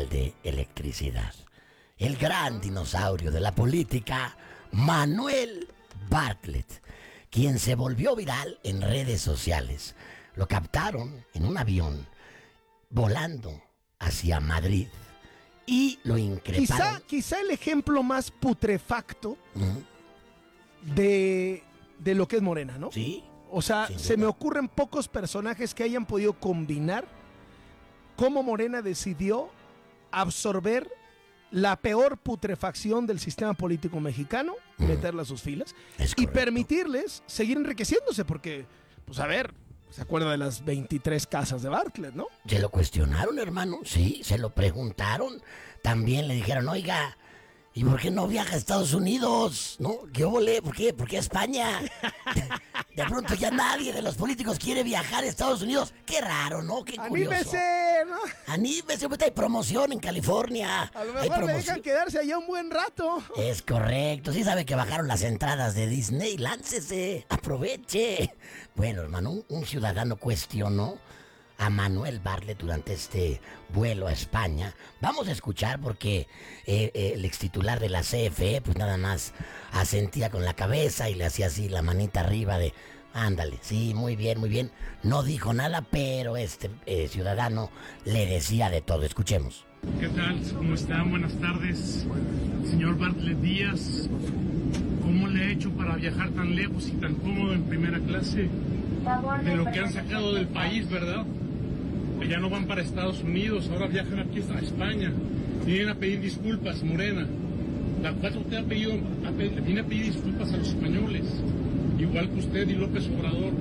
Federal de Electricidad. El gran dinosaurio de la política, Manuel Bartlett, quien se volvió viral en redes sociales. Lo captaron en un avión volando hacia Madrid y lo increparon. Quizá el ejemplo más putrefacto de lo que es Morena, ¿no? Sí. O sea, se me ocurren pocos personajes que hayan podido combinar cómo Morena decidió absorber la peor putrefacción del sistema político mexicano, meterla a sus filas y permitirles seguir enriqueciéndose, porque, pues a ver, ¿se acuerda de las 23 casas de Bartlett, no? Se lo cuestionaron, hermano, sí, se lo preguntaron. También le dijeron, oiga, ¿y por qué no viaja a Estados Unidos? ¿No? ¿Qué volé? ¿Por qué? ¿Por qué a España? De pronto ya nadie de los políticos quiere viajar a Estados Unidos. Qué raro, ¿no? Qué curioso. ¡Anímese! ¿No? Anímese, pues hay promoción en California. A lo mejor le dejan quedarse allá un buen rato. Es correcto. Sí sabe que bajaron las entradas de Disney. Láncese, aproveche. Bueno, hermano, un ciudadano cuestionó a Manuel Bartlett durante este vuelo a España. Vamos a escuchar porque el extitular de la CFE pues nada más asentía con la cabeza y le hacía así la manita arriba de ándale, sí, muy bien, muy bien. No dijo nada, pero este ciudadano le decía de todo. Escuchemos. ¿Qué tal? ¿Cómo están? Buenas tardes. Señor Bartlett Díaz, ¿cómo le ha hecho para viajar tan lejos y tan cómodo en primera clase? De lo que han sacado del país, ¿verdad? Que ya no van para Estados Unidos, ahora viajan aquí a España. Vienen a pedir disculpas, Morena. La 4T viene a pedir disculpas a los españoles, igual que usted y López Obrador.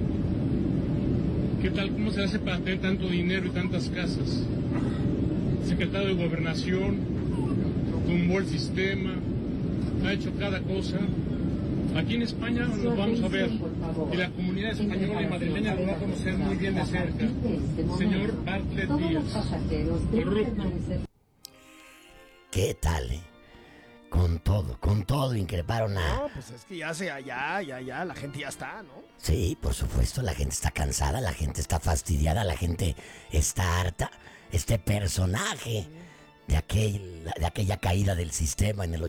¿Qué tal? ¿Cómo se hace para tener tanto dinero y tantas casas? Secretario de Gobernación, tumbó el sistema, ha hecho cada cosa. Aquí en España nos vamos a ver, y la comunidad española y madrileña lo va a conocer muy bien de cerca. Señor Bartlett Díaz, corrupto. ¿Qué tal, Con todo increparon a... No, pues es que ya, la gente ya está, ¿no? Sí, por supuesto, la gente está cansada, la gente está fastidiada, la gente está harta. Este personaje de aquella caída del sistema en el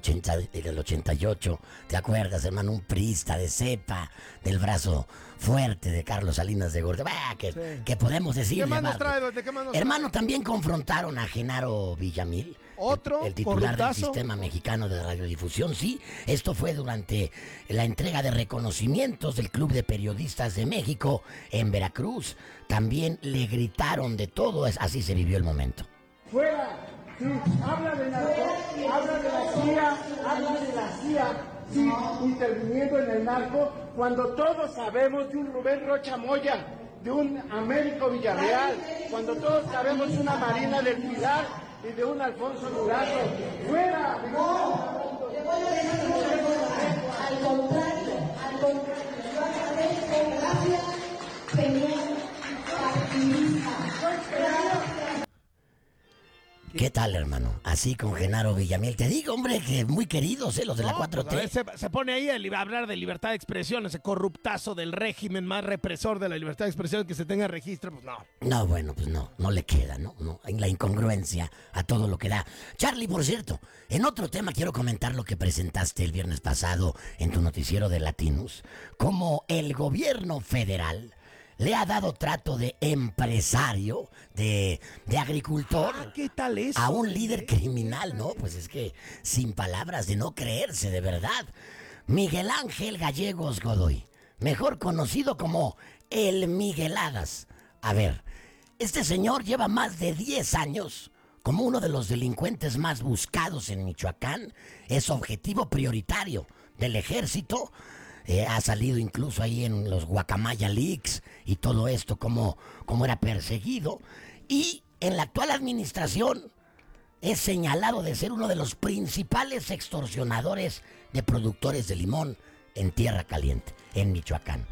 88, ¿te acuerdas, hermano? Un priista de cepa, del brazo fuerte de Carlos Salinas de Gortari. ¿Qué podemos decir? ¿Qué más nos trae? ¿De qué más nos Hermano, trae? También confrontaron a Genaro Villamil, otro el titular corruptazo del Sistema Mexicano de Radiodifusión. Sí, esto fue durante la entrega de reconocimientos del Club de Periodistas de México en Veracruz. También le gritaron de todo, así se vivió el momento. ¡Fuera! Sí, habla de la CIA, sí, interviniendo en el narco, cuando todos sabemos de un Rubén Rocha Moya, de un Américo Villarreal, cuando todos sabemos de una Marina del Pilar y de un Alfonso Durazo. ¡Fuera! Al contrario, yo a Américo gracias, Peñón, partidista. ¿Qué tal, hermano? Así con Genaro Villamil. Te digo, hombre, que muy queridos, los de la 4T. Pues a ver, se pone ahí a hablar de libertad de expresión, ese corruptazo del régimen más represor de la libertad de expresión, que se tenga registro, pues no. No, bueno, pues no le queda, ¿no? En la incongruencia a todo lo que da. Charlie, por cierto, en otro tema quiero comentar lo que presentaste el viernes pasado en tu noticiero de Latinus, como el gobierno federal le ha dado trato de empresario, de agricultor. ¿Qué tal eso? A un líder criminal, ¿no? Pues es que sin palabras, de no creerse, de verdad. Miguel Ángel Gallegos Godoy, mejor conocido como el Migueladas. A ver, este señor lleva más de 10 años como uno de los delincuentes más buscados en Michoacán. Es objetivo prioritario del ejército. Ha salido incluso ahí en los Guacamaya Leaks y todo esto, como era perseguido. Y en la actual administración es señalado de ser uno de los principales extorsionadores de productores de limón en Tierra Caliente, en Michoacán.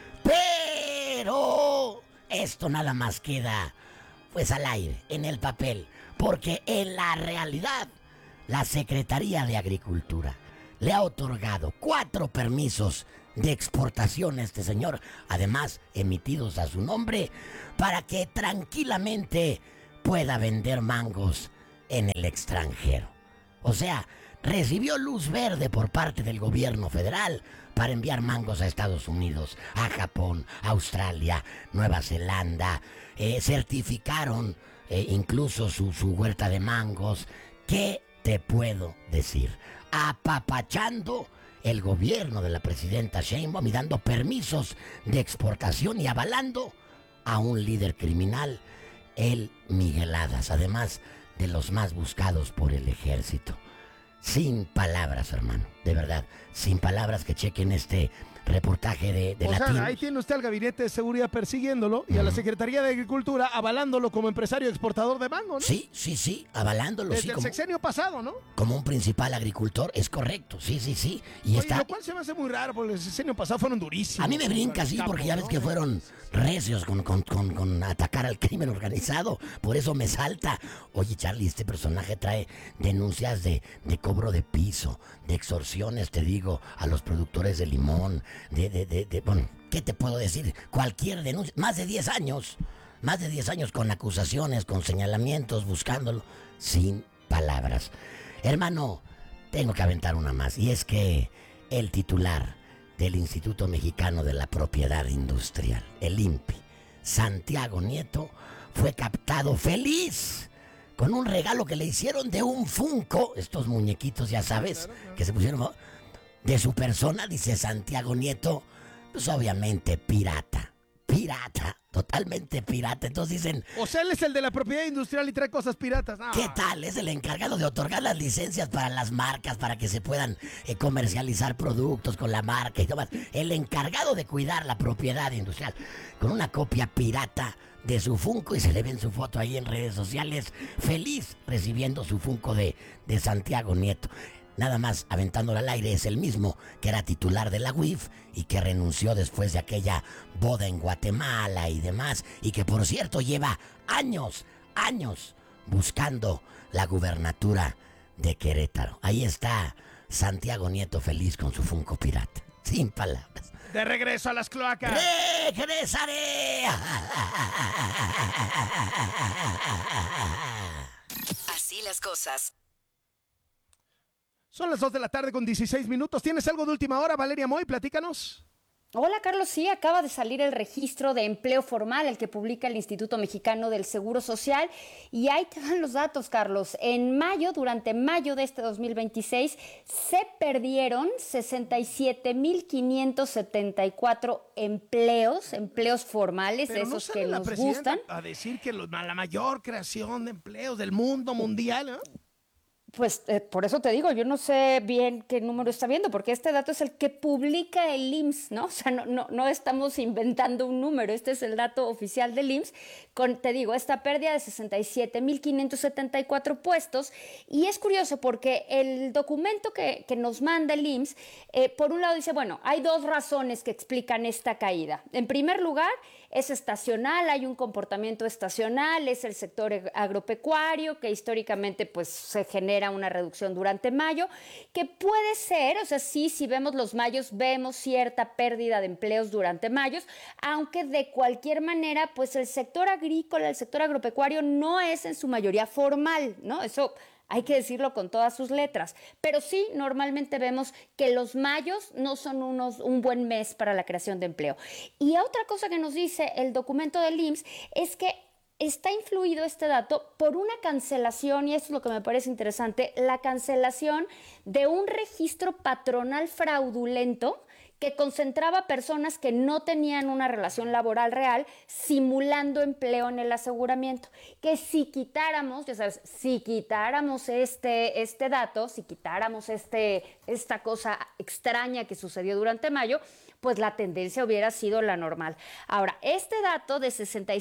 Pero esto nada más queda pues al aire, en el papel, porque en la realidad la Secretaría de Agricultura le ha otorgado 4 permisos de exportación a este señor, además emitidos a su nombre, para que tranquilamente pueda vender mangos en el extranjero. O sea, recibió luz verde por parte del gobierno federal para enviar mangos a Estados Unidos, a Japón, Australia, Nueva Zelanda. Certificaron incluso su huerta de mangos. ¿Qué te puedo decir? Apapachando el gobierno de la presidenta Sheinbaum y dando permisos de exportación y avalando a un líder criminal, el Migueladas, además de los más buscados por el ejército. Sin palabras, hermano, de verdad, sin palabras. Que chequen este reportaje de O sea, Latinos. ahí tiene usted al Gabinete de Seguridad persiguiéndolo y a la Secretaría de Agricultura avalándolo como empresario exportador de mango, ¿no? Sí, avalándolo. Desde Sí, el como, sexenio pasado, ¿no? como un principal agricultor, es correcto, sí. Y Oye, está... lo cual se me hace muy raro porque el sexenio pasado fueron durísimos. A mí me brinca, sí, porque ya ves que fueron recios con atacar al crimen organizado. Por eso me salta. Oye, Charlie, este personaje trae denuncias de cobro de piso, de extorsiones, te digo, a los productores de limón, bueno, ¿qué te puedo decir? Cualquier denuncia, más de 10 años con acusaciones, con señalamientos, buscándolo, sin palabras. Hermano, tengo que aventar una más, y es que el titular del Instituto Mexicano de la Propiedad Industrial, el INPI, Santiago Nieto, fue captado feliz con un regalo que le hicieron de un Funko, estos muñequitos, ya sabes, que se pusieron de su persona, dice Santiago Nieto, pues obviamente pirata, totalmente pirata. Entonces dicen, O sea, él es el de la propiedad industrial y trae cosas piratas. No. ¿qué tal? Es el encargado de otorgar las licencias para las marcas, para que se puedan comercializar productos con la marca y demás. El encargado de cuidar la propiedad industrial, con una copia pirata de su Funko, y se le ve en su foto ahí en redes sociales, feliz recibiendo su Funko de Santiago Nieto. Nada más aventándolo al aire, es el mismo que era titular de la UIF y que renunció después de aquella boda en Guatemala y demás, y que por cierto lleva años buscando la gubernatura de Querétaro. Ahí está Santiago Nieto feliz con su Funko pirata, sin palabras. De regreso a las cloacas. ¡Regresaré! Así las cosas. Son las 2 de la tarde con 16 minutos. ¿Tienes algo de última hora, Valeria Moy? Platícanos. Hola Carlos, sí, acaba de salir el registro de empleo formal, el que publica el Instituto Mexicano del Seguro Social, y ahí te van los datos, Carlos. En mayo, durante mayo de este 2026, se perdieron 67,574 empleos formales, Pero esos no sale que la nos presidenta gustan. a decir que la mayor creación de empleos del mundo mundial, ¿no? Pues por eso te digo, yo no sé bien qué número está viendo, porque este dato es el que publica el IMSS, ¿no? O sea, no estamos inventando un número, este es el dato oficial del IMSS, con, te digo, esta pérdida de 67,574 puestos. Y es curioso porque el documento que nos manda el IMSS, por un lado dice, bueno, hay dos razones que explican esta caída. En primer lugar, es estacional, hay un comportamiento estacional, es el sector agropecuario, que históricamente pues se genera una reducción durante mayo, que puede ser, o sea, sí, si vemos los mayos, vemos cierta pérdida de empleos durante mayos, aunque de cualquier manera, pues el sector agrícola, el sector agropecuario no es en su mayoría formal, ¿no? Eso hay que decirlo con todas sus letras. Pero sí, normalmente vemos que los mayos no son un buen mes para la creación de empleo. Y otra cosa que nos dice el documento del IMSS es que está influido este dato por una cancelación, y esto es lo que me parece interesante, la cancelación de un registro patronal fraudulento que concentraba personas que no tenían una relación laboral real, simulando empleo en el aseguramiento. Que si quitáramos, ya sabes, si quitáramos este dato, si quitáramos esta cosa extraña que sucedió durante mayo, pues la tendencia hubiera sido la normal. Ahora, este dato de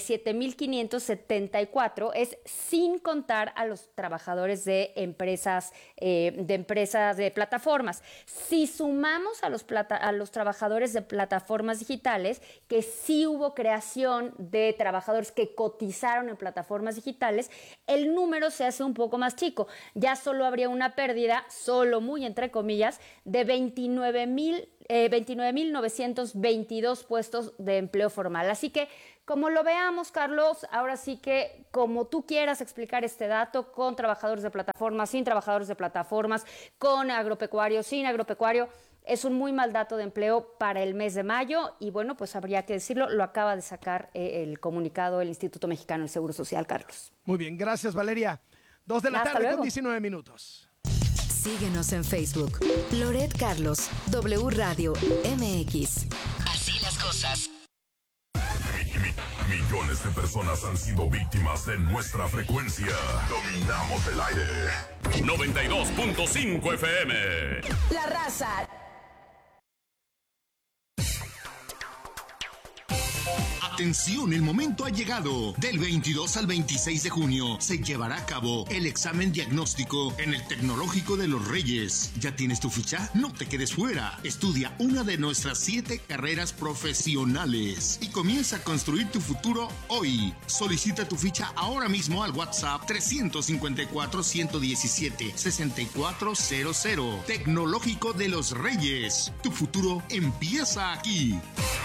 67,574 es sin contar a los trabajadores de empresas de plataformas. Si sumamos a los trabajadores de plataformas digitales, que sí hubo creación de trabajadores que cotizaron en plataformas digitales, el número se hace un poco más chico. Ya solo habría una pérdida, solo muy entre comillas, de 29,000 29.922 puestos de empleo formal. Así que, como lo veamos, Carlos, ahora sí que como tú quieras explicar este dato, con trabajadores de plataformas, sin trabajadores de plataformas, con agropecuario, sin agropecuario, es un muy mal dato de empleo para el mes de mayo y bueno, pues habría que decirlo, lo acaba de sacar el comunicado el Instituto Mexicano del Seguro Social, Carlos. Muy bien, gracias Valeria. 2 de la tarde luego. con 19 minutos. Síguenos en Facebook. Loret Carlos, W Radio MX. Así las cosas. Millones de personas han sido víctimas de nuestra frecuencia. Dominamos el aire. 92.5 FM. La Raza. Atención, el momento ha llegado. Del 22 al 26 de junio se llevará a cabo el examen diagnóstico en el Tecnológico de los Reyes. ¿Ya tienes tu ficha? No te quedes fuera. Estudia una de nuestras 7 carreras profesionales y comienza a construir tu futuro hoy. Solicita tu ficha ahora mismo al WhatsApp 354-117-6400. Tecnológico de los Reyes. Tu futuro empieza aquí.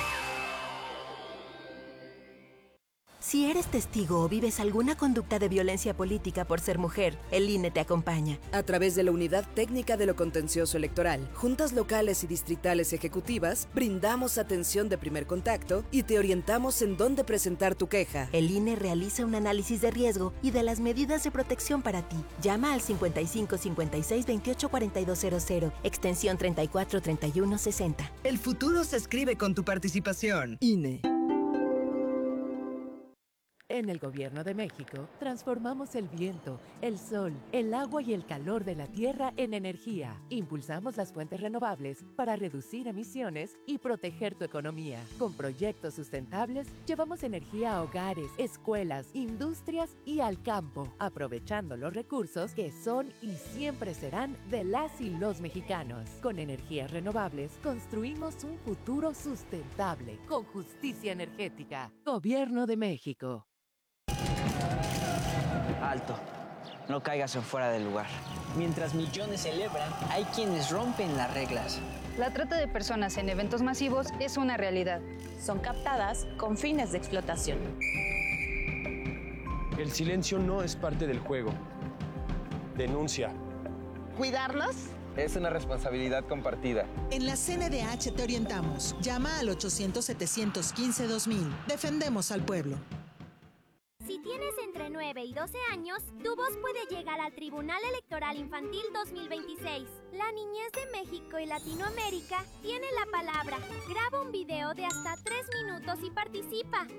Si eres testigo o vives alguna conducta de violencia política por ser mujer, el INE te acompaña. A través de la Unidad Técnica de lo Contencioso Electoral, juntas locales y distritales ejecutivas, brindamos atención de primer contacto y te orientamos en dónde presentar tu queja. El INE realiza un análisis de riesgo y de las medidas de protección para ti. Llama al 55 56 28 4200, extensión 34 31 60. El futuro se escribe con tu participación. INE. En el Gobierno de México, transformamos el viento, el sol, el agua y el calor de la tierra en energía. Impulsamos las fuentes renovables para reducir emisiones y proteger tu economía. Con proyectos sustentables, llevamos energía a hogares, escuelas, industrias y al campo, aprovechando los recursos que son y siempre serán de las y los mexicanos. Con energías renovables, construimos un futuro sustentable, con justicia energética. Gobierno de México. Alto, no caigas en fuera del lugar. Mientras millones celebran, hay quienes rompen las reglas. La trata de personas en eventos masivos es una realidad. Son captadas con fines de explotación. El silencio no es parte del juego. Denuncia. ¿Cuidarlos? Es una responsabilidad compartida. En la CNDH te orientamos. Llama al 800-715-2000. Defendemos al pueblo. Si tienes entre 9 y 12 años, tu voz puede llegar al Tribunal Electoral Infantil 2026. La niñez de México y Latinoamérica tiene la palabra. Graba un video de hasta 3 minutos y participa.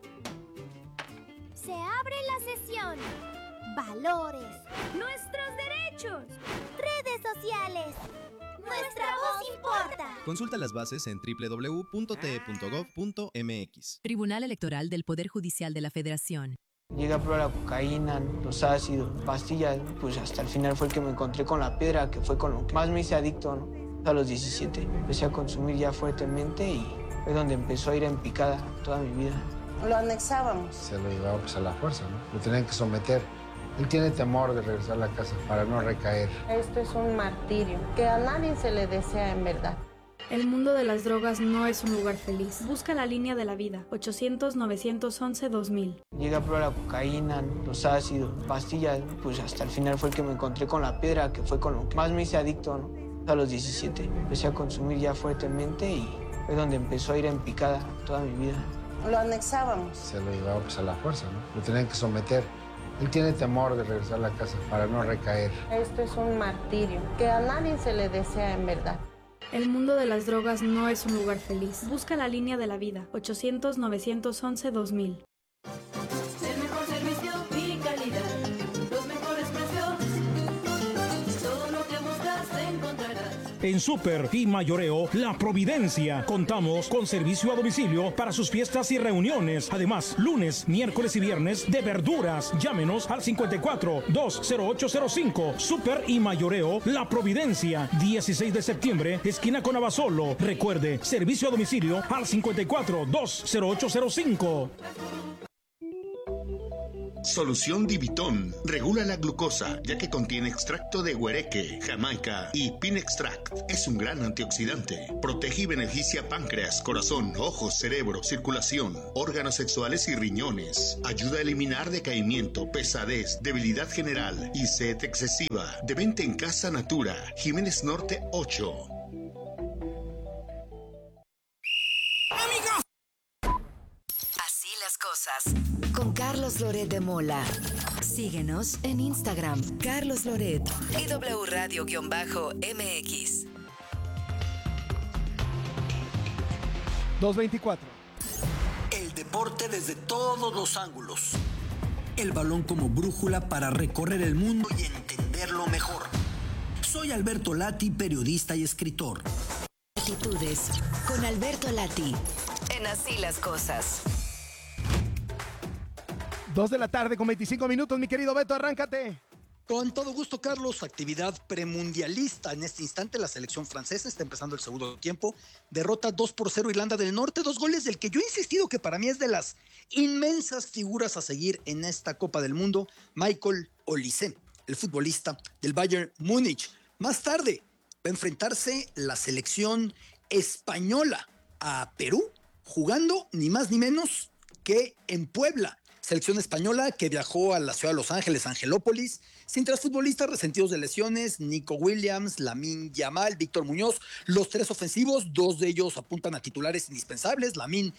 Se abre la sesión. Valores. Nuestros derechos. Redes sociales. Nuestra voz importa. Consulta las bases en www.te.gov.mx. Tribunal Electoral del Poder Judicial de la Federación. Llegué a probar la cocaína, los ácidos, pastillas, pues hasta el final fue el que me encontré con la piedra, que fue con lo que más me hice adicto, ¿no? A los 17 empecé a consumir ya fuertemente y fue donde empezó a ir en picada toda mi vida. Lo anexábamos. Se lo llevaba pues a la fuerza, ¿no? Lo tenían que someter. Él tiene temor de regresar a la casa para no recaer. Esto es un martirio que a nadie se le desea en verdad. El mundo de las drogas no es un lugar feliz. Busca la línea de la vida. 800-911-2000. Llegué a probar la cocaína, los ácidos, pastillas, pues hasta el final fue el que me encontré con la piedra, que fue con lo que más me hice adicto, ¿no? A los 17 empecé a consumir ya fuertemente y fue donde empezó a ir en picada toda mi vida. Lo anexábamos. Se lo llevaba pues a la fuerza, ¿no? Lo tenían que someter. Él tiene temor de regresar a la casa para no recaer. Esto es un martirio que a nadie se le desea en verdad. El mundo de las drogas no es un lugar feliz. Busca la línea de la vida. 800-911-2000. El mejor servicio y calidad. Los mejores precios. Todo lo que buscas encontrarás. En Super y Mayoreo La Providencia contamos con servicio a domicilio para sus fiestas y reuniones. Además, lunes, miércoles y viernes de verduras. Llámenos al 54-20805. Super y Mayoreo La Providencia, 16 de septiembre, esquina con Abasolo. Recuerde, servicio a domicilio al 54-20805. Solución Divitón. Regula la glucosa, ya que contiene extracto de huereque, jamaica y pin extract. Es un gran antioxidante. Protege y beneficia páncreas, corazón, ojos, cerebro, circulación, órganos sexuales y riñones. Ayuda a eliminar decaimiento, pesadez, debilidad general y sed excesiva. De venta en Casa Natura, Jiménez Norte 8. Así las cosas. Con Carlos Loret de Mola. Síguenos en Instagram, Carlos Loret y W Radio-MX. 2:24. El deporte desde todos los ángulos. El balón como brújula para recorrer el mundo y entenderlo mejor. Soy Alberto Lati, periodista y escritor. Actitudes con Alberto Lati. En Así las cosas. 2:25 p.m, mi querido Beto, arráncate. Con todo gusto, Carlos. Actividad premundialista. En este instante, la selección francesa está empezando el segundo tiempo. Derrota 2-0 Irlanda del Norte. 2 goles del que yo he insistido que para mí es de las inmensas figuras a seguir en esta Copa del Mundo. Michael Olise, el futbolista del Bayern Múnich. Más tarde va a enfrentarse la selección española a Perú, jugando ni más ni menos que en Puebla. Selección española que viajó a la ciudad de Los Ángeles, Angelópolis, sin 3 futbolistas resentidos de lesiones: Nico Williams, Lamine Yamal, Víctor Muñoz. Los 3 ofensivos, 2 de ellos apuntan a titulares indispensables, Lamine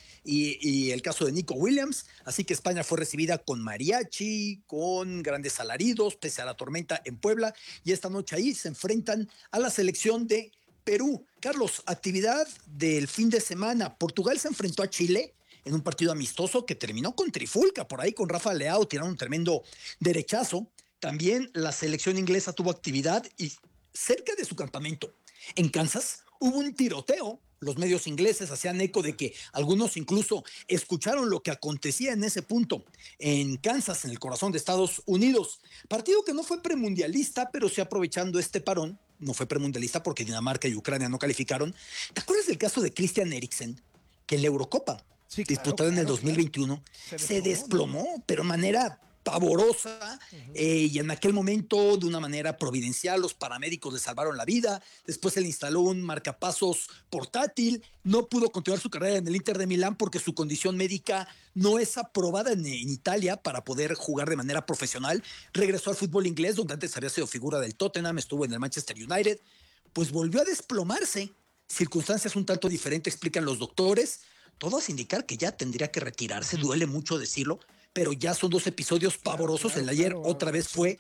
y el caso de Nico Williams. Así que España fue recibida con mariachi, con grandes alaridos, pese a la tormenta en Puebla. Y esta noche ahí se enfrentan a la selección de Perú. Carlos, actividad del fin de semana. Portugal se enfrentó a Chile en un partido amistoso que terminó con trifulca, por ahí con Rafa Leao tiraron un tremendo derechazo. También la selección inglesa tuvo actividad y cerca de su campamento, en Kansas, hubo un tiroteo. Los medios ingleses hacían eco de que algunos incluso escucharon lo que acontecía en ese punto, en Kansas, en el corazón de Estados Unidos. Partido que no fue premundialista, pero sí aprovechando este parón. No fue premundialista porque Dinamarca y Ucrania no calificaron. ¿Te acuerdas del caso de Christian Eriksen? Que en la Eurocopa, sí, disputada en el 2021, se desplomó, pero de manera pavorosa, y en aquel momento, de una manera providencial, los paramédicos le salvaron la vida. Después se le instaló un marcapasos portátil. No pudo continuar su carrera en el Inter de Milán porque su condición médica no es aprobada en Italia para poder jugar de manera profesional. Regresó al fútbol inglés, donde antes había sido figura del Tottenham, estuvo en el Manchester United. Pues volvió a desplomarse. Circunstancias un tanto diferentes, explican los doctores. Todo hace indicar que ya tendría que retirarse. Duele mucho decirlo, pero ya son 2 episodios pavorosos. El de ayer otra vez fue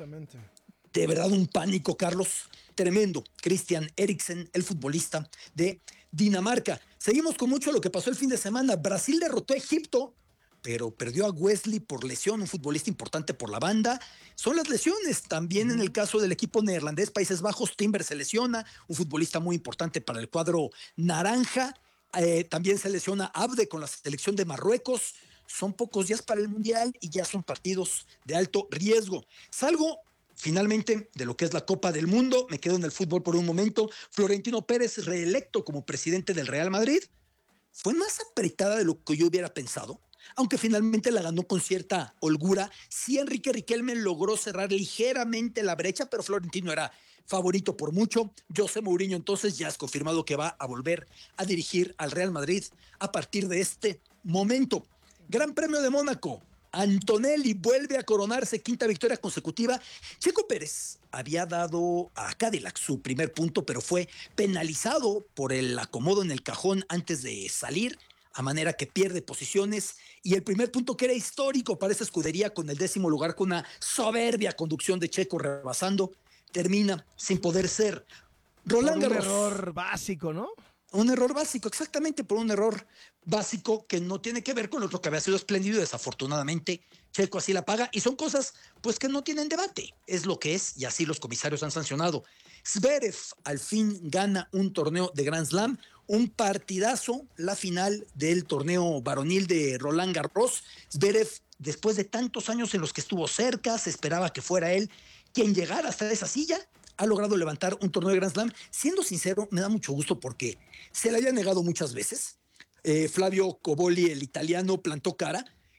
de verdad un pánico, Carlos. Tremendo. Christian Eriksen, el futbolista de Dinamarca. Seguimos con mucho lo que pasó el fin de semana. Brasil derrotó a Egipto, pero perdió a Wesley por lesión, un futbolista importante por la banda. Son las lesiones. También en el caso del equipo neerlandés, Países Bajos, Timber se lesiona, un futbolista muy importante para el cuadro naranja. También se lesiona Abde con la selección de Marruecos. Son pocos días para el Mundial y ya son partidos de alto riesgo. Salgo finalmente de lo que es la Copa del Mundo, me quedo en el fútbol por un momento. Florentino Pérez, reelecto como presidente del Real Madrid, fue más apretada de lo que yo hubiera pensado, aunque finalmente la ganó con cierta holgura. Sí, Enrique Riquelme logró cerrar ligeramente la brecha, pero Florentino era favorito por mucho. José Mourinho entonces ya es confirmado que va a volver a dirigir al Real Madrid a partir de este momento. Gran Premio de Mónaco. Antonelli vuelve a coronarse, 5ª victoria consecutiva. Checo Pérez había dado a Cadillac su primer punto, pero fue penalizado por el acomodo en el cajón antes de salir, a manera que pierde posiciones. Y el primer punto, que era histórico para esa escudería, con el 10º lugar, con una soberbia conducción de Checo rebasando, termina sin poder ser. Roland Garros. Un error básico, ¿no? Un error básico, exactamente, por un error básico que no tiene que ver con otro que había sido espléndido. Desafortunadamente, Checo así la paga, y son cosas pues que no tienen debate. Es lo que es, y así los comisarios han sancionado. Zverev al fin gana un torneo de Grand Slam, un partidazo, la final del torneo varonil de Roland Garros. Zverev, después de tantos años en los que estuvo cerca, se esperaba que fuera él quien llegara hasta esa silla, ha logrado levantar un torneo de Grand Slam. Siendo sincero, me da mucho gusto porque se le había negado muchas veces. Flavio Coboli, el italiano, plantó cara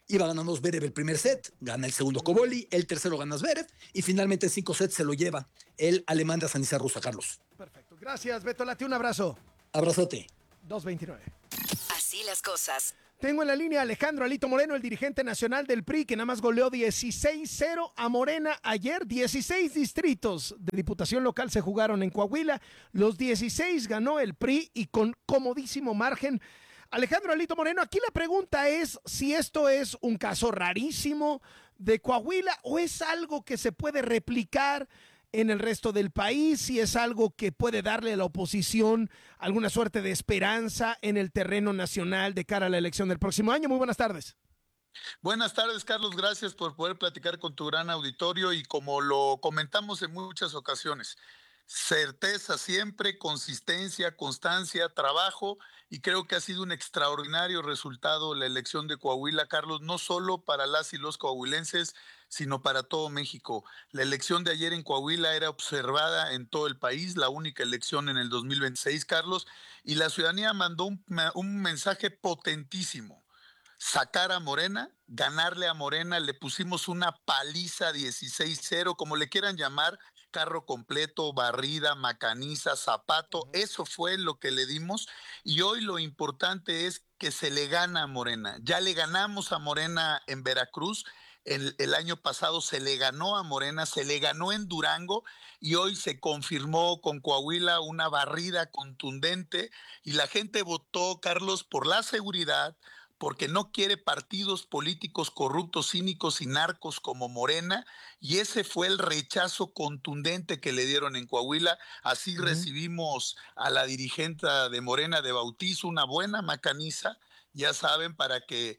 Iba ganando Zverev el primer set, gana el segundo Koboli, el tercero gana Zverev y finalmente en 5 sets se lo lleva el alemán de Asaniza Rusa, Carlos. Perfecto. Gracias, Beto Lati. Un abrazo. Abrazote. 2:29. Así las cosas. Tengo en la línea a Alejandro Alito Moreno, el dirigente nacional del PRI, que nada más goleó 16-0 a Morena ayer. 16 distritos de diputación local se jugaron en Coahuila. Los 16 ganó el PRI y con comodísimo margen. Alejandro Alito Moreno, aquí la pregunta es si esto es un caso rarísimo de Coahuila o es algo que se puede replicar en el resto del país, si es algo que puede darle a la oposición alguna suerte de esperanza en el terreno nacional de cara a la elección del próximo año. Muy buenas tardes. Buenas tardes, Carlos. Gracias por poder platicar con tu gran auditorio y como lo comentamos en muchas ocasiones, certeza siempre, consistencia, constancia, trabajo y creo que ha sido un extraordinario resultado la elección de Coahuila, Carlos, no solo para las y los coahuilenses, sino para todo México. La elección de ayer en Coahuila era observada en todo el país, la única elección en el 2026, Carlos, y la ciudadanía mandó un mensaje potentísimo. Sacar a Morena, ganarle a Morena, le pusimos una paliza 16-0, como le quieran llamar, carro completo, barrida, macaniza, zapato, eso fue lo que le dimos y hoy lo importante es que se le gana a Morena. Ya le ganamos a Morena en Veracruz, el año pasado se le ganó a Morena, se le ganó en Durango y hoy se confirmó con Coahuila una barrida contundente y la gente votó, Carlos, por la seguridad, porque no quiere partidos políticos corruptos, cínicos y narcos como Morena, y ese fue el rechazo contundente que le dieron en Coahuila. Así recibimos a la dirigente de Morena de bautizo, una buena macaniza, ya saben, para que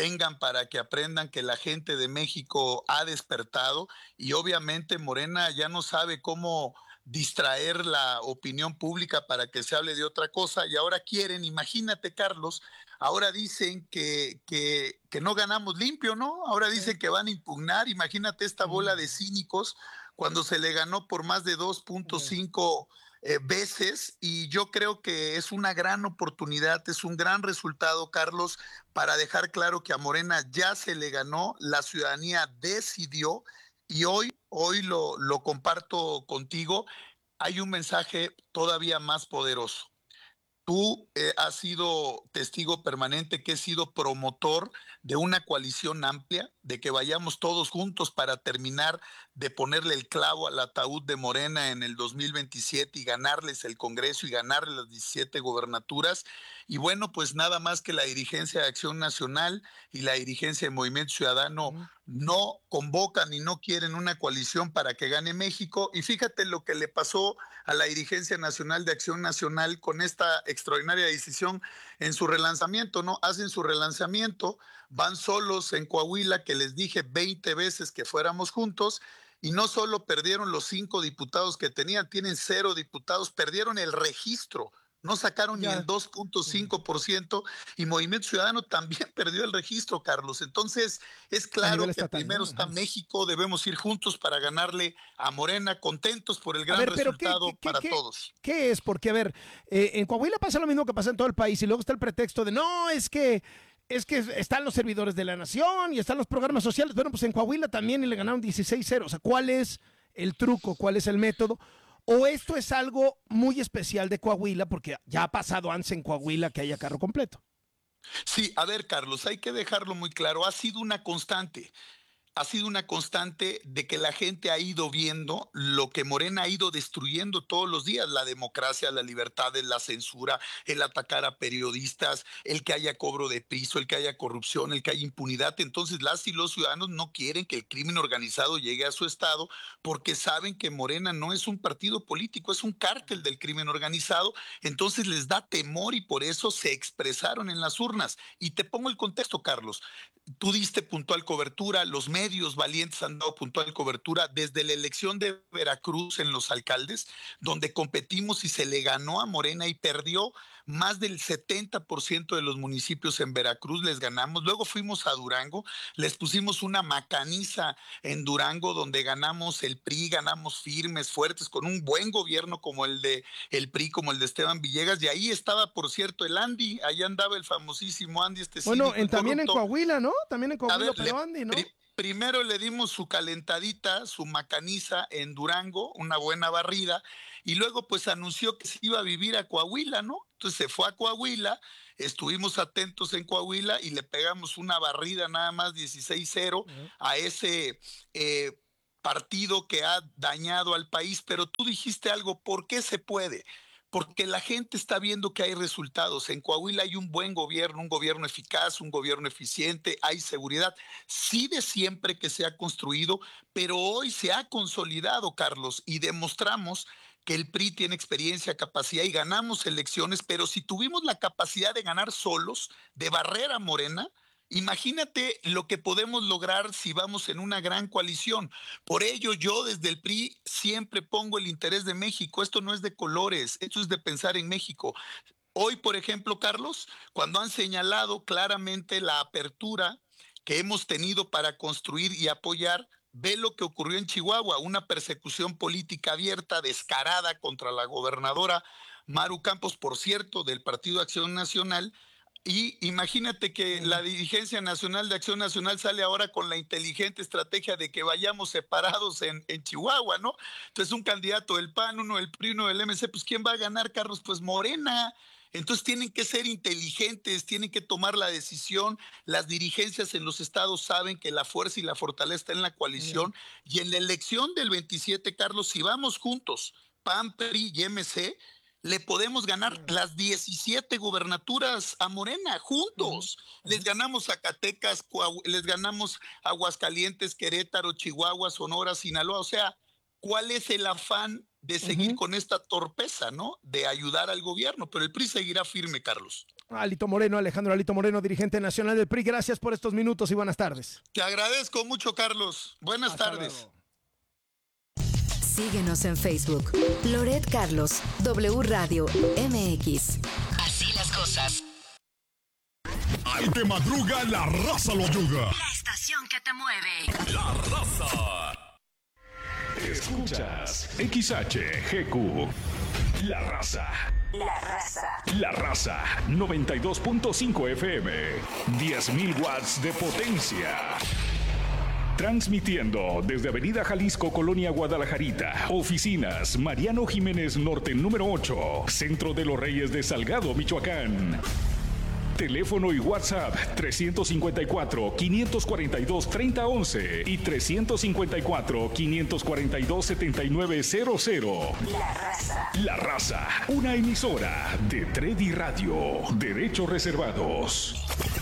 aprendan que la gente de México ha despertado, y obviamente Morena ya no sabe cómo distraer la opinión pública para que se hable de otra cosa, y ahora quieren, imagínate, Carlos, ahora dicen que no ganamos limpio, ¿no? Ahora dicen que van a impugnar, imagínate esta bola de cínicos cuando se le ganó por más de 2.5 veces, y yo creo que es una gran oportunidad, es un gran resultado, Carlos, para dejar claro que a Morena ya se le ganó, la ciudadanía decidió, y hoy lo comparto contigo, hay un mensaje todavía más poderoso. Tú has sido testigo permanente que he sido promotor de una coalición amplia, de que vayamos todos juntos para terminar de ponerle el clavo al ataúd de Morena en el 2027 y ganarles el Congreso y ganarles las 17 gobernaturas. Y bueno, pues nada más que la dirigencia de Acción Nacional y la dirigencia de Movimiento Ciudadano no convocan y no quieren una coalición para que gane México. Y fíjate lo que le pasó a la dirigencia nacional de Acción Nacional con esta extraordinaria decisión en su relanzamiento, ¿no? Hacen su relanzamiento, van solos en Coahuila, que les dije 20 veces que fuéramos juntos, y no solo perdieron los 5 diputados que tenían, tienen 0 diputados, perdieron el registro. No sacaron ni el 2.5% y Movimiento Ciudadano también perdió el registro, Carlos. Entonces, es claro que primero está México, debemos ir juntos para ganarle a Morena, contentos por el gran resultado para todos. ¿Qué es? Porque, a ver, en Coahuila pasa lo mismo que pasa en todo el país y luego está el pretexto de, no, es que están los servidores de la nación y están los programas sociales. Bueno, pues en Coahuila también y le ganaron 16-0. O sea, ¿cuál es el truco? ¿Cuál es el método? ¿O esto es algo muy especial de Coahuila? Porque ya ha pasado antes en Coahuila que haya carro completo. Sí, a ver, Carlos, hay que dejarlo muy claro. Ha sido una constante de que la gente ha ido viendo lo que Morena ha ido destruyendo todos los días, la democracia, la libertad, la censura, el atacar a periodistas, el que haya cobro de piso, el que haya corrupción, el que haya impunidad. Entonces las y los ciudadanos no quieren que el crimen organizado llegue a su estado porque saben que Morena no es un partido político, es un cártel del crimen organizado. Entonces les da temor y por eso se expresaron en las urnas. Y te pongo el contexto, Carlos. Tú diste puntual cobertura, los medios medios valientes han dado puntual cobertura desde la elección de Veracruz en los alcaldes, donde competimos y se le ganó a Morena y perdió más del 70% de los municipios en Veracruz, les ganamos. Luego fuimos a Durango, les pusimos una macaniza en Durango donde ganamos el PRI, ganamos firmes, fuertes, con un buen gobierno como el de el PRI, como el de Esteban Villegas, y ahí estaba, por cierto, el Andy, ahí andaba el famosísimo Andy. Bueno, también en Coahuila, ¿no? También en Coahuila peleó Andy, ¿no? Primero le dimos su calentadita, su macaniza en Durango, una buena barrida, y luego pues anunció que se iba a vivir a Coahuila, ¿no? Entonces se fue a Coahuila, estuvimos atentos en Coahuila y le pegamos una barrida nada más 16-0 a ese partido que ha dañado al país. Pero tú dijiste algo, ¿por qué se puede? Porque la gente está viendo que hay resultados. En Coahuila hay un buen gobierno, un gobierno eficaz, un gobierno eficiente, hay seguridad. Sí, de siempre que se ha construido, pero hoy se ha consolidado, Carlos, y demostramos que el PRI tiene experiencia, capacidad y ganamos elecciones, pero si tuvimos la capacidad de ganar solos, de barrer a Morena, imagínate lo que podemos lograr si vamos en una gran coalición. Por ello, yo desde el PRI siempre pongo el interés de México. Esto no es de colores, esto es de pensar en México. Hoy, por ejemplo, Carlos, cuando han señalado claramente la apertura que hemos tenido para construir y apoyar, ve lo que ocurrió en Chihuahua, una persecución política abierta, descarada contra la gobernadora Maru Campos, por cierto, del Partido Acción Nacional. Y imagínate que la dirigencia nacional de Acción Nacional sale ahora con la inteligente estrategia de que vayamos separados en Chihuahua, ¿no? Entonces un candidato del PAN, uno del PRI, uno del MC, pues ¿quién va a ganar, Carlos? Pues Morena. Entonces tienen que ser inteligentes, tienen que tomar la decisión. Las dirigencias en los estados saben que la fuerza y la fortaleza está en la coalición. Y en la elección del 27, Carlos, si vamos juntos, PAN, PRI y MC, le podemos ganar las 17 gubernaturas a Morena, juntos. Les ganamos Zacatecas, les ganamos Aguascalientes, Querétaro, Chihuahua, Sonora, Sinaloa. O sea, ¿cuál es el afán de seguir con esta torpeza, ¿no? De ayudar al gobierno, pero el PRI seguirá firme, Carlos. Alejandro Alito Moreno, dirigente nacional del PRI, gracias por estos minutos y buenas tardes. Te agradezco mucho, Carlos. Buenas tardes. Luego. Síguenos en Facebook. Loret Carlos, W Radio MX. Así las cosas. Al que madruga, la raza lo ayuda. La estación que te mueve. La raza. Escuchas XHGQ. La raza. La raza. La raza. 92.5 FM. 10.000 watts de potencia. Transmitiendo desde Avenida Jalisco, Colonia Guadalajarita. Oficinas Mariano Jiménez Norte número 8. Centro de los Reyes de Salgado, Michoacán. Teléfono y WhatsApp 354-542-3011 y 354-542-7900. La raza. La raza, una emisora de Tredi Radio. Derechos reservados.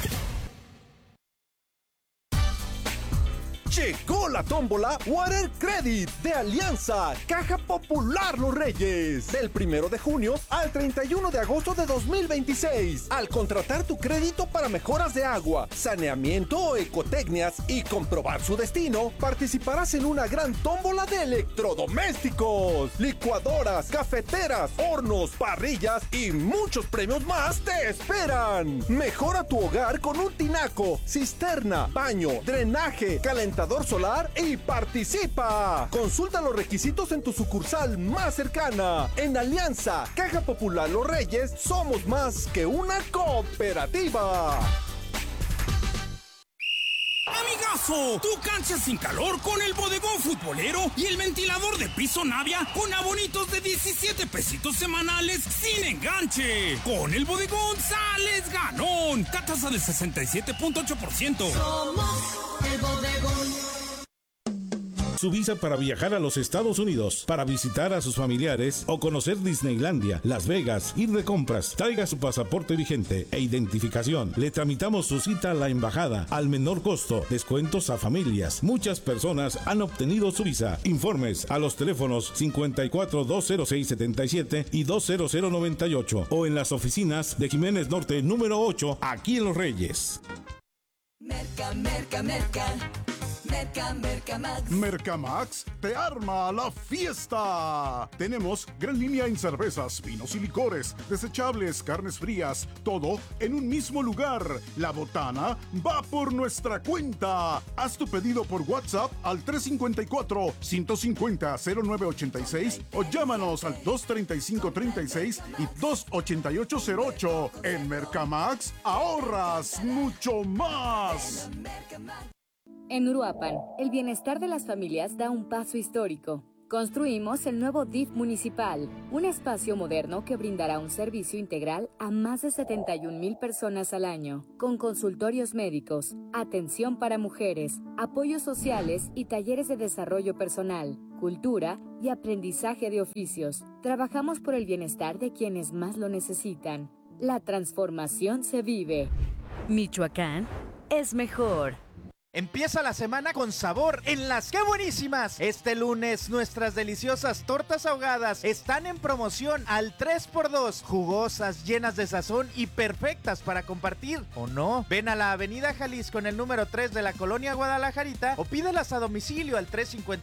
Llegó la tómbola Water Credit de Alianza Caja Popular Los Reyes. Del 1 de junio al 31 de agosto de 2026. Al contratar tu crédito para mejoras de agua, saneamiento o ecotecnias y comprobar su destino, participarás en una gran tómbola de electrodomésticos, licuadoras, cafeteras, hornos, parrillas y muchos premios más te esperan. Mejora tu hogar con un tinaco, cisterna, baño, drenaje, calentador solar y participa. Consulta los requisitos en tu sucursal más cercana. En Alianza Caja Popular Los Reyes somos más que una cooperativa. Amigazo, tu cancha sin calor con el bodegón futbolero y el ventilador de piso Navia con abonitos de 17 pesitos semanales sin enganche. Con el bodegón sales ganón. Tasa del 67.8%. Somos el bodegón. Su visa para viajar a los Estados Unidos, para visitar a sus familiares o conocer Disneylandia, Las Vegas, ir de compras. Traiga su pasaporte vigente e identificación. Le tramitamos su cita a la embajada al menor costo. Descuentos a familias. Muchas personas han obtenido su visa. Informes a los teléfonos 54-206-77 y 20098 o en las oficinas de Jiménez Norte número 8, aquí en Los Reyes. Merca, merca, merca. Mercamax. Mercamax te arma la fiesta. Tenemos gran línea en cervezas, vinos y licores, desechables, carnes frías, todo en un mismo lugar. La botana va por nuestra cuenta. Haz tu pedido por WhatsApp al 354-150-0986 o llámanos al 235-36 y 288-08. En Mercamax ahorras mucho más. En Uruapan, el bienestar de las familias da un paso histórico. Construimos el nuevo DIF municipal, un espacio moderno que brindará un servicio integral a más de 71,000 personas al año, con consultorios médicos, atención para mujeres, apoyos sociales y talleres de desarrollo personal, cultura y aprendizaje de oficios. Trabajamos por el bienestar de quienes más lo necesitan. La transformación se vive. Michoacán es mejor. Empieza la semana con sabor en las ¡Qué buenísimas! Este lunes nuestras deliciosas tortas ahogadas están en promoción al 3x2, jugosas, llenas de sazón y perfectas para compartir, ¿o no? Ven a la Avenida Jalisco en el número 3 de la Colonia Guadalajarita o pídelas a domicilio al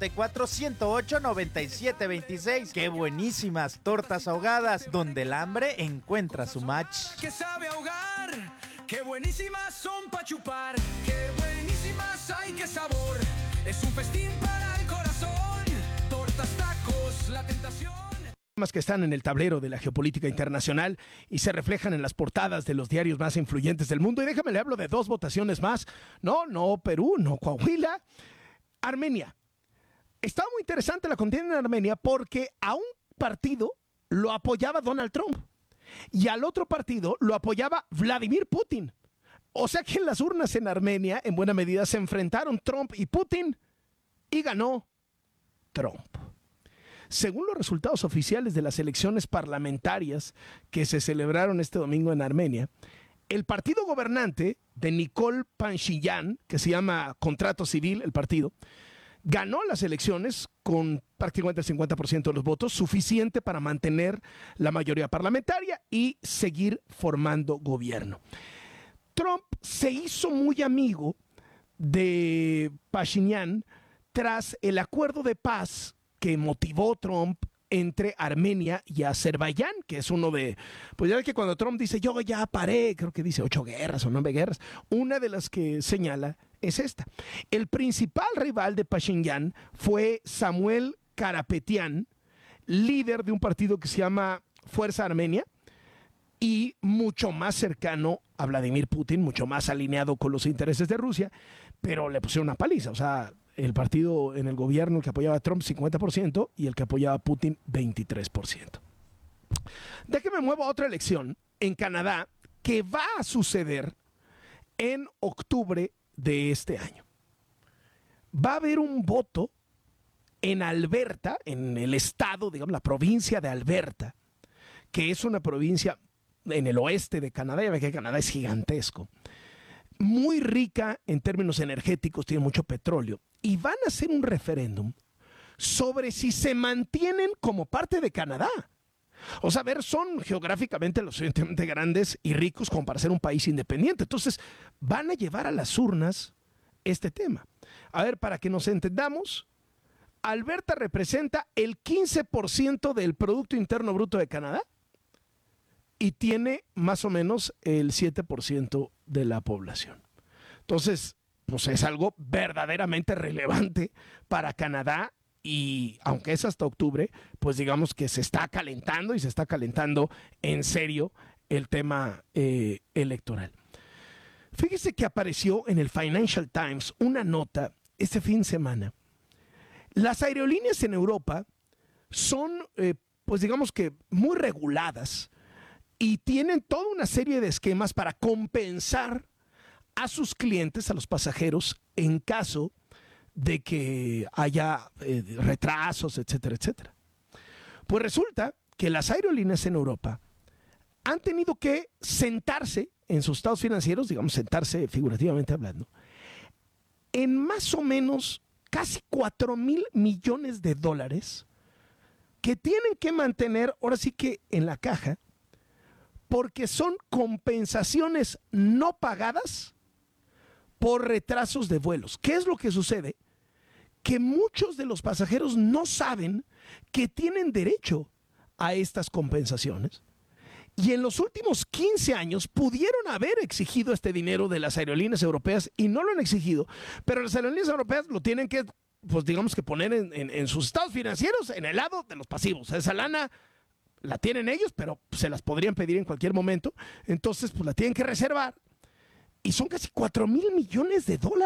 354-108-9726. ¡Qué buenísimas! Tortas ahogadas, donde el hambre encuentra su match. Que sabe ahogar, qué buenísimas son pa' chupar, qué buenísimas, ay, qué sabor, es un festín para el corazón, tortas, tacos, la tentación. Temas que están en el tablero de la geopolítica internacional y se reflejan en las portadas de los diarios más influyentes del mundo. Y déjame le hablo de dos votaciones más. No Perú, no Coahuila, Armenia. Está muy interesante la contienda en Armenia porque a un partido lo apoyaba Donald Trump y al otro partido lo apoyaba Vladimir Putin. O sea que en las urnas en Armenia, en buena medida, se enfrentaron Trump y Putin y ganó Trump. Según los resultados oficiales de las elecciones parlamentarias que se celebraron este domingo en Armenia, el partido gobernante de Nikol Pashinyan, que se llama Contrato Civil, el partido, ganó las elecciones con prácticamente el 50% de los votos, suficiente para mantener la mayoría parlamentaria y seguir formando gobierno. Trump se hizo muy amigo de Pashinyan tras el acuerdo de paz que motivó Trump entre Armenia y Azerbaiyán, que es uno de, pues ya ves que cuando Trump dice yo ya paré, creo que dice 8 guerras o 9 guerras, una de las que señala es esta. El principal rival de Pashinyan fue Samuel Karapetyan, líder de un partido que se llama Fuerza Armenia y mucho más cercano a Vladimir Putin, mucho más alineado con los intereses de Rusia, pero le pusieron una paliza. O sea, el partido en el gobierno, el que apoyaba a Trump, 50%, y el que apoyaba a Putin, 23%. Déjeme muevo a otra elección en Canadá que va a suceder en octubre de este año. Va a haber un voto en Alberta, en el estado, digamos, la provincia de Alberta, que es una provincia en el oeste de Canadá. Ya ve que Canadá es gigantesco, muy rica en términos energéticos, tiene mucho petróleo, y van a hacer un referéndum sobre si se mantienen como parte de Canadá. O sea, a ver, son geográficamente lo suficientemente grandes y ricos como para ser un país independiente. Entonces, van a llevar a las urnas este tema. A ver, para que nos entendamos, Alberta representa el 15% del Producto Interno Bruto de Canadá y tiene más o menos el 7% de la población. Entonces, pues es algo verdaderamente relevante para Canadá y aunque es hasta octubre, pues digamos que se está calentando y se está calentando en serio el tema electoral. Fíjese que apareció en el Financial Times una nota este fin de semana. Las aerolíneas en Europa son, pues digamos que muy reguladas y tienen toda una serie de esquemas para compensar a sus clientes, a los pasajeros, en caso de que haya retrasos, etcétera, etcétera. Pues resulta que las aerolíneas en Europa han tenido que sentarse en sus estados financieros, digamos, sentarse figurativamente hablando, en más o menos casi 4,000 millones de dólares que tienen que mantener, ahora sí que en la caja, porque son compensaciones no pagadas por retrasos de vuelos. ¿Qué es lo que sucede? Que muchos de los pasajeros no saben que tienen derecho a estas compensaciones. Y en los últimos 15 años pudieron haber exigido este dinero de las aerolíneas europeas y no lo han exigido. Pero las aerolíneas europeas lo tienen que, pues digamos que poner en sus estados financieros en el lado de los pasivos. Esa lana la tienen ellos, pero se las podrían pedir en cualquier momento. Entonces, pues la tienen que reservar. Y son casi $4,000 millones.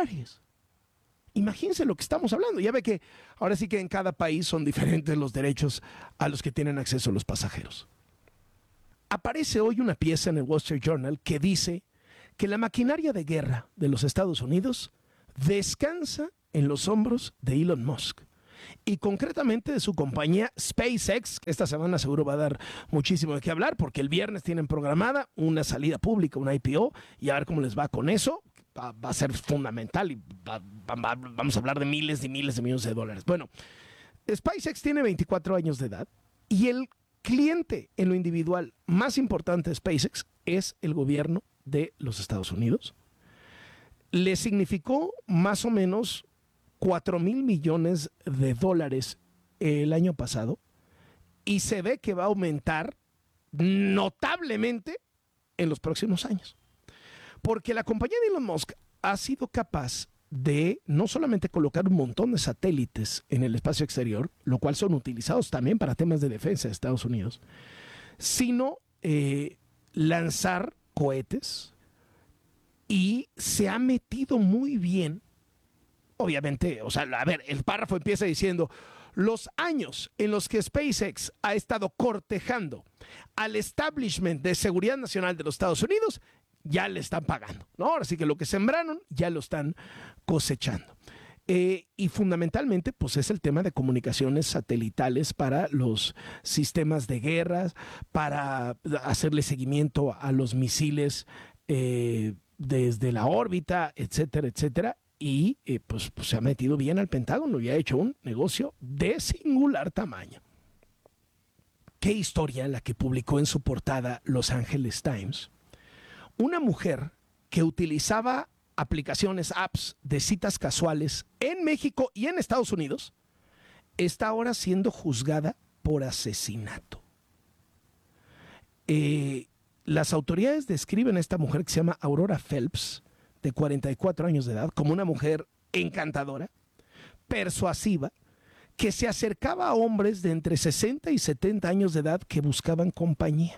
Imagínense lo que estamos hablando. Ya ve que ahora sí que en cada país son diferentes los derechos a los que tienen acceso los pasajeros. Aparece hoy una pieza en el Wall Street Journal que dice que la maquinaria de guerra de los Estados Unidos descansa en los hombros de Elon Musk y concretamente de su compañía SpaceX. Esta semana seguro va a dar muchísimo de qué hablar porque el viernes tienen programada una salida pública, una IPO, y a ver cómo les va con eso. Va a ser fundamental y vamos a hablar de miles y miles de millones de dólares. Bueno, SpaceX tiene 24 años de edad y el cliente en lo individual más importante de SpaceX es el gobierno de los Estados Unidos. Le significó más o menos $4,000 millones el año pasado y se ve que va a aumentar notablemente en los próximos años. Porque la compañía de Elon Musk ha sido capaz de no solamente colocar un montón de satélites en el espacio exterior, lo cual son utilizados también para temas de defensa de Estados Unidos, sino lanzar cohetes, y se ha metido muy bien. Obviamente, o sea, a ver, el párrafo empieza diciendo: los años en los que SpaceX ha estado cortejando al establishment de seguridad nacional de los Estados Unidos ya le están pagando, ¿no? Ahora sí que lo que sembraron ya lo están cosechando. Y fundamentalmente, pues es el tema de comunicaciones satelitales para los sistemas de guerras, para hacerle seguimiento a los misiles desde la órbita, etcétera, etcétera. Y pues se ha metido bien al Pentágono y ha hecho un negocio de singular tamaño. Qué historia la que publicó en su portada Los Angeles Times. Una mujer que utilizaba aplicaciones, apps de citas casuales en México y en Estados Unidos, está ahora siendo juzgada por asesinato. Las autoridades describen a esta mujer que se llama Aurora Phelps, de 44 años de edad, como una mujer encantadora, persuasiva, que se acercaba a hombres de entre 60 y 70 años de edad que buscaban compañía.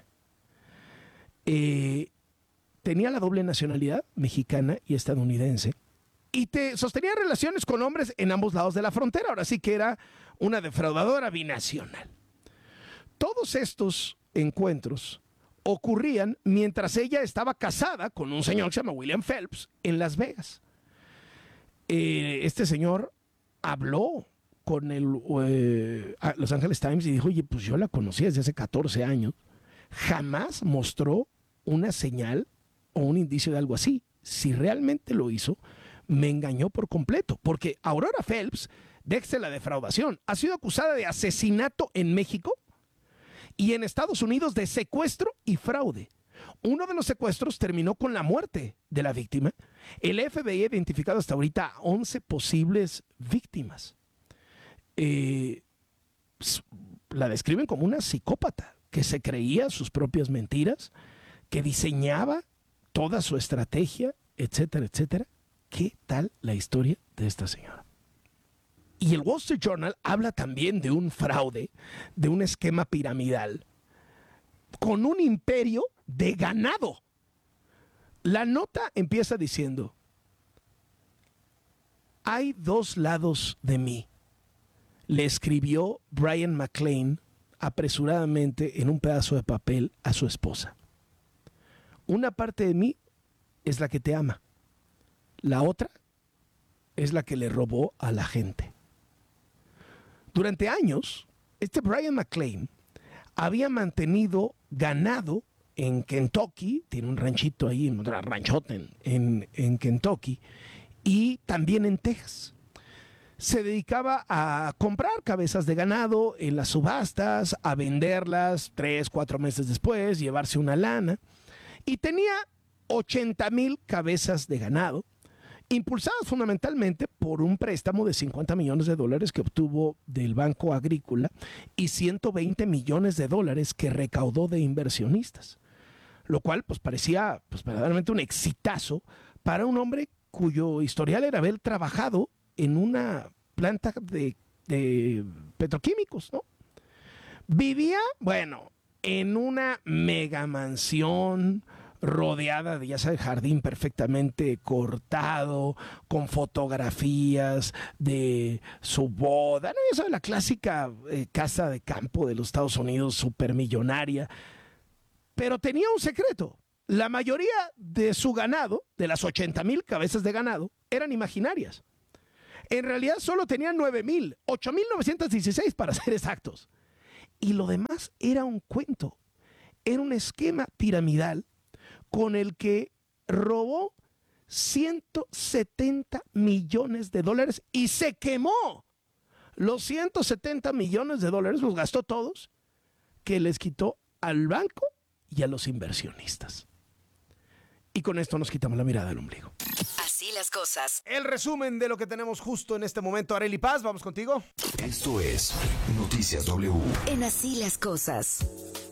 Tenía la doble nacionalidad, mexicana y estadounidense, y sostenía relaciones con hombres en ambos lados de la frontera. Ahora sí que era una defraudadora binacional. Todos estos encuentros ocurrían mientras ella estaba casada con un señor que se llama William Phelps en Las Vegas. Este señor habló con Los Angeles Times y dijo: oye, pues yo la conocí desde hace 14 años. Jamás mostró una señal o un indicio de algo así. Si realmente lo hizo, me engañó por completo. Porque Aurora Phelps, déjese la defraudación, ha sido acusada de asesinato en México y en Estados Unidos de secuestro y fraude. Uno de los secuestros terminó con la muerte de la víctima. El FBI ha identificado hasta ahorita 11 posibles víctimas. La describen como una psicópata que se creía sus propias mentiras, que diseñaba toda su estrategia, etcétera, etcétera. ¿Qué tal la historia de esta señora? Y el Wall Street Journal habla también de un fraude, de un esquema piramidal con un imperio de ganado. La nota empieza diciendo: hay dos lados de mí, le escribió Brian McLean apresuradamente en un pedazo de papel a su esposa. Una parte de mí es la que te ama, la otra es la que le robó a la gente. Durante años, Brian McLean había mantenido ganado en Kentucky, tiene un ranchito ahí, un ranchote en Kentucky, y también en Texas. Se dedicaba a comprar cabezas de ganado en las subastas, a venderlas 3-4 meses después, llevarse una lana, y tenía 80,000 cabezas de ganado impulsadas fundamentalmente por un préstamo de $50 millones que obtuvo del Banco Agrícola y $120 millones que recaudó de inversionistas, lo cual pues parecía pues verdaderamente un exitazo para un hombre cuyo historial era haber trabajado en una planta de petroquímicos, ¿no? Vivía, bueno, en una mega mansión rodeada de, ya sabes, jardín perfectamente cortado, con fotografías de su boda, ¿no? Ya sabes, la clásica casa de campo de los Estados Unidos, supermillonaria. Pero tenía un secreto. La mayoría de su ganado, de las 80,000 cabezas de ganado, eran imaginarias. En realidad solo tenía 9,000, 8,916 para ser exactos. Y lo demás era un cuento. Era un esquema piramidal con el que robó $170 millones y se quemó. Los $170 millones los gastó todos, que les quitó al banco y a los inversionistas. Y con esto nos quitamos la mirada del ombligo. Así las cosas. El resumen de lo que tenemos justo en este momento. Arely Paz, vamos contigo. Esto es Noticias W. En Así las cosas.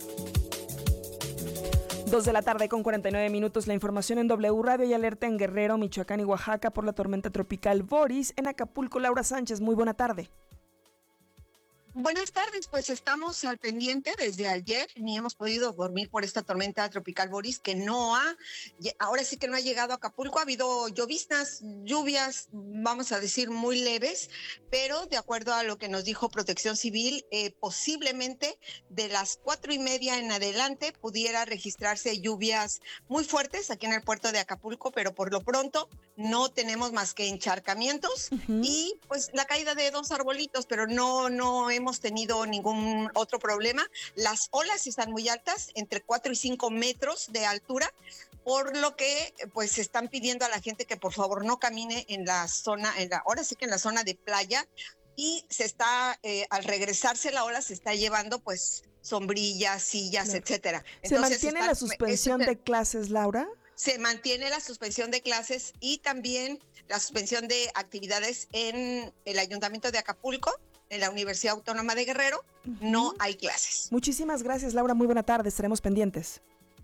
2:49 la información en W Radio y alerta en Guerrero, Michoacán y Oaxaca por la tormenta tropical Boris. En Acapulco, Laura Sánchez, muy buena tarde. Buenas tardes, pues estamos al pendiente desde ayer, ni hemos podido dormir por esta tormenta tropical Boris que ahora sí que no ha llegado a Acapulco. Ha habido lloviznas, lluvias, vamos a decir muy leves, pero de acuerdo a lo que nos dijo Protección Civil, posiblemente de las 4:30 en adelante pudiera registrarse lluvias muy fuertes aquí en el puerto de Acapulco, pero por lo pronto no tenemos más que encharcamientos y pues la caída de 2 arbolitos, pero no hemos tenido ningún otro problema. Las olas están muy altas, entre 4 y 5 metros de altura, por lo que pues están pidiendo a la gente que por favor no camine en la zona, ahora sí que en la zona de playa, y se está, al regresarse la ola, se está llevando pues sombrillas, sillas, etcétera. ¿Se mantiene la suspensión de clases, Laura? Se mantiene la suspensión de clases y también la suspensión de actividades en el Ayuntamiento de Acapulco, en la Universidad Autónoma de Guerrero. No hay clases. Muchísimas gracias, Laura. Muy buena tarde. Estaremos pendientes.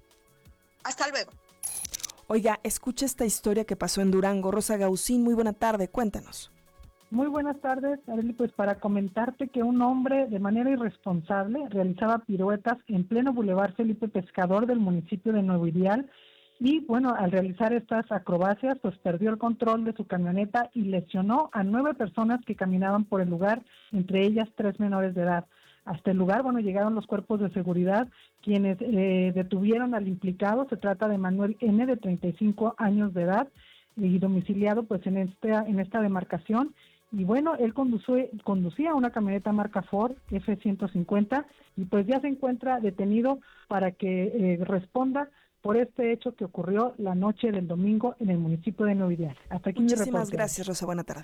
Hasta luego. Oiga, escucha esta historia que pasó en Durango. Rosa Gaucín, muy buena tarde. Cuéntanos. Muy buenas tardes, Arely. Pues para comentarte que un hombre de manera irresponsable realizaba piruetas en pleno Boulevard Felipe Pescador del municipio de Nuevo Ideal. Y bueno, al realizar estas acrobacias, pues perdió el control de su camioneta y lesionó a 9 personas que caminaban por el lugar, entre ellas 3 menores de edad. Hasta el lugar, bueno, llegaron los cuerpos de seguridad, quienes detuvieron al implicado. Se trata de Manuel N., de 35 años de edad, y domiciliado pues en esta demarcación. Y bueno, él conducía una camioneta marca Ford F-150 y pues ya se encuentra detenido para que responda por este hecho que ocurrió la noche del domingo en el municipio de Nuevo Ideal. Hasta aquí mi reporte. Muchísimas gracias, Rosa. Buena tarde.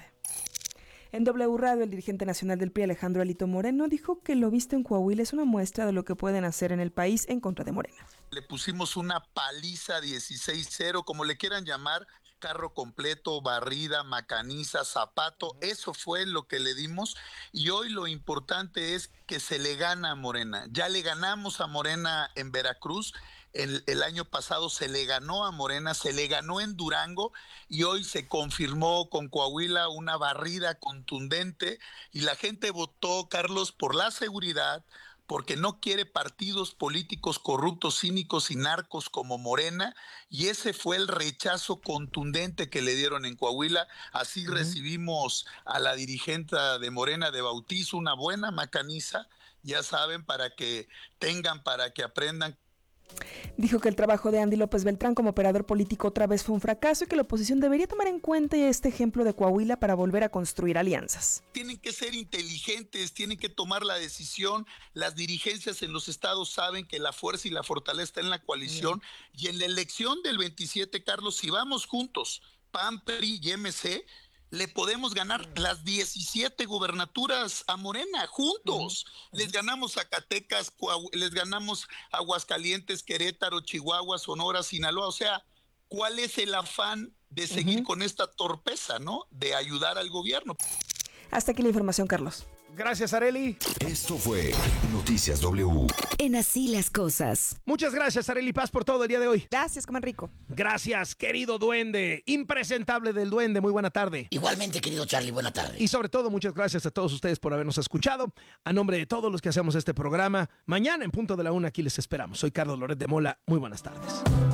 En W Radio, el dirigente nacional del PRI, Alejandro Alito Moreno, dijo que lo visto en Coahuila es una muestra de lo que pueden hacer en el país en contra de Morena. Le pusimos una paliza 16-0, como le quieran llamar, carro completo, barrida, macaniza, zapato, eso fue lo que le dimos, y hoy lo importante es que se le gana a Morena. Ya le ganamos a Morena en Veracruz, el año pasado se le ganó a Morena, se le ganó en Durango, y hoy se confirmó con Coahuila una barrida contundente, y la gente votó, Carlos, por la seguridad, porque no quiere partidos políticos corruptos, cínicos y narcos como Morena, y ese fue el rechazo contundente que le dieron en Coahuila. Así recibimos a la dirigente de Morena de bautizo, una buena macaniza, ya saben, para que aprendan. Dijo que el trabajo de Andy López Beltrán como operador político otra vez fue un fracaso y que la oposición debería tomar en cuenta este ejemplo de Coahuila para volver a construir alianzas. Tienen que ser inteligentes, tienen que tomar la decisión. Las dirigencias en los estados saben que la fuerza y la fortaleza está en la coalición. Y en la elección del 27, Carlos, si vamos juntos, PAN, PRI y MC, le podemos ganar las 17 gubernaturas a Morena, juntos. Les ganamos Zacatecas, les ganamos Aguascalientes, Querétaro, Chihuahua, Sonora, Sinaloa. O sea, ¿cuál es el afán de seguir con esta torpeza, ¿no? De ayudar al gobierno. Hasta aquí la información, Carlos. Gracias, Arely. Esto fue Noticias W. En Así las Cosas. Muchas gracias, Arely Paz, por todo el día de hoy. Gracias, coman rico. Gracias, querido duende, impresentable del duende, muy buena tarde. Igualmente, querido Charlie, buena tarde. Y sobre todo, muchas gracias a todos ustedes por habernos escuchado. A nombre de todos los que hacemos este programa, mañana en punto de la 1 aquí les esperamos. Soy Carlos Loret de Mola, muy buenas tardes.